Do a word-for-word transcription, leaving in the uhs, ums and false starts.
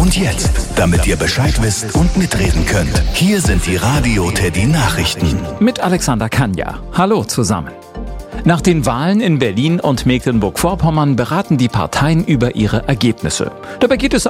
Und jetzt, damit ihr Bescheid wisst und mitreden könnt, hier sind die Radio Teddy Nachrichten. Mit Alexander Kanja. Hallo zusammen. Nach den Wahlen in Berlin und Mecklenburg-Vorpommern beraten die Parteien über ihre Ergebnisse. Dabei geht es